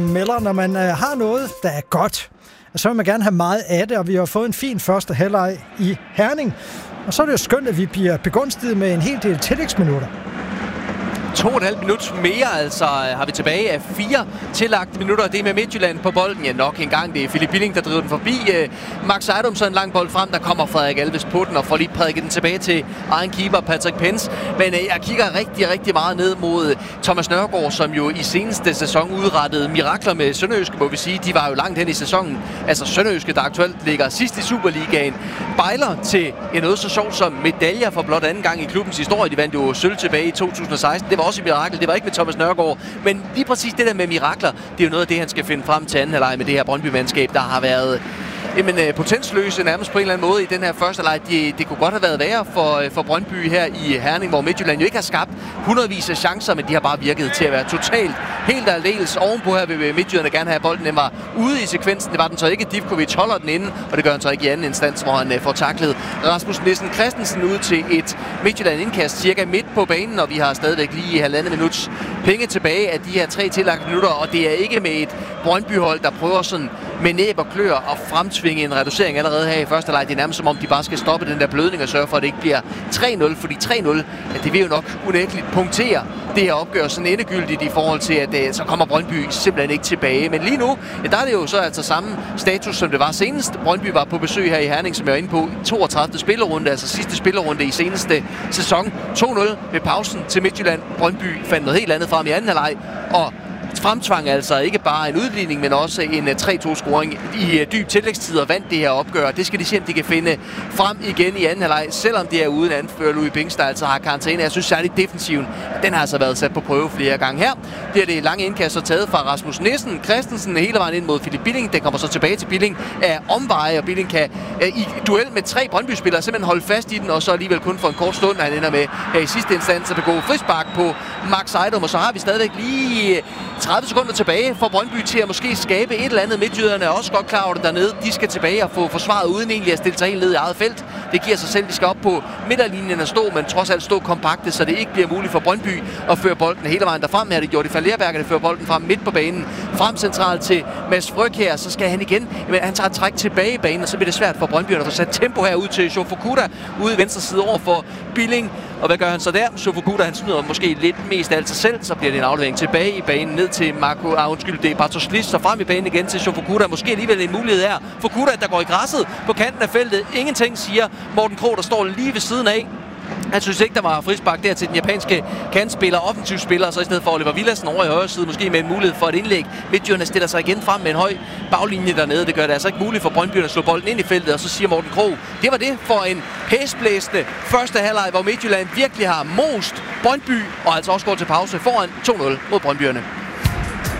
Melder, når man har noget, der er godt, så vil man gerne have meget af det, og vi har fået en fin første halvleg i Herning. Og så er det jo skønt, at vi bliver begunstiget med en hel del tillægsminutter. 2,5 minut mere, altså har vi tilbage af 4 tillagte minutter. Det er med Midtjylland på bolden. Ja, nok en gang. Det er Philip Billing, der driver den forbi. Max Ejdom, så en lang bold frem. Der kommer Frederik Alves på den og får lige prædiket den tilbage til egen keeper, Patrick Pence. Men jeg kigger rigtig meget ned mod Thomas Nørgaard, som jo i seneste sæson udrettede mirakler med Sønderjyske, må vi sige. De var jo langt hen i sæsonen. Altså Sønderjyske, der aktuelt ligger sidst i Superligaen, bejler til noget så sjovt som medaljer for blot anden gang i klubbens historie. De vandt jo sølv tilbage i 2016. Det var også et mirakel. Det var ikke med Thomas Nørgaard. Men lige præcis det der med mirakler, det er jo noget af det, han skal finde frem til anden halvleg med det her Brøndby-mandskab, der har været potensløse nærmest på en eller anden måde i den her første leg. Det kunne godt have været værre for Brøndby her i Herning, hvor Midtjylland jo ikke har skabt hundredvis af chancer, men de har bare virket til at være totalt helt aldeles ovenpå her ved Midtjylland gerne have bolden. Den var ude i sekvensen. Det var den så ikke. Divkovic holder den inde, og det gør han så ikke i anden instans, hvor han får taklet Rasmus Nissen Christensen ud til et Midtjylland indkast cirka midt på banen, og vi har stadigvæk lige 1,5 minuts penge tilbage af de her 3 tillagte minutter, og det er ikke med et Brøndby-hold, der prøver sådan med næb og klør og fremtvinge en reducering allerede her i første leg. Det er nærmest som om, de bare skal stoppe den der blødning og sørge for, at det ikke bliver 3-0. Fordi 3-0, det vil jo nok unægteligt punktere det her opgør sådan endegyldigt i forhold til, at så kommer Brøndby simpelthen ikke tilbage. Men lige nu, der er det jo så altså samme status, som det var senest. Brøndby var på besøg her i Herning, som jeg var inde på, 32. spillerunde, altså sidste spillerunde i seneste sæson. 2-0 ved pausen til Midtjylland. Brøndby fandt noget helt andet frem i anden halvleg, og fremtvang altså ikke bare en udligning, men også en 3-2-scoring i dyb tillægstid og vandt det her opgør. Det skal de se, om de kan finde frem igen i anden halvleg, selvom det er uden anfører Louis Bings, der altså har karantæne. Jeg synes særligt defensiven, den har altså været sat på prøve flere gange her. Det er det lange indkast så taget fra Rasmus Nissen Christensen hele vejen ind mod Philip Billing. Den kommer så tilbage til Billing af omveje, og Billing kan i duel med 3 Brøndby-spillere simpelthen holde fast i den, og så alligevel kun for en kort stund, han ender med i sidste instans at begå frispark på Max Ejdom, og så har vi stadigvæk lige 30 sekunder tilbage for Brøndby til at måske skabe et eller andet. Midtjyderne er også godt klar over det dernede. De skal tilbage og få forsvaret uden egentlig at stille sig helt ned i eget felt. Det giver sig selv, de skal op på midterlinjen og stå, men trods alt stå kompakte, så det ikke bliver muligt for Brøndby at føre bolden hele vejen derfrem. Her har det gjort i Fallerberg, der fører bolden frem midt på banen. Frem centralt til Mads Fryg her, så skal han igen. Men han tager et træk tilbage i banen, og så bliver det svært for Brøndby at få sat tempo her ud til Shofukuda ude i venstre side over for Billing. Og hvad gør han så der? Shofukuda, han snyder måske lidt mest af alt sig selv, så bliver det en aflevering tilbage i banen ned til det er Bartosz, så frem i banen igen til Shofukuda. Måske alligevel en mulighed her. Fukuda, der går i græsset på kanten af feltet. Ingenting, siger Morten Krog, der står lige ved siden af. Han synes ikke, der var frispark der til den japanske kantspiller, offensiv spiller, og så i stedet for Oliver Villadsen over i højre side, måske med en mulighed for et indlæg. Midtjylland stiller sig igen frem med en høj baglinje dernede. Det gør det altså ikke muligt for Brøndby at slå bolden ind i feltet, og så siger Morten Krog, det var det for en hæsblæsende første halvleg, hvor Midtjylland virkelig har most Brøndby, og altså også går til pause foran 2-0 mod Brøndbyerne.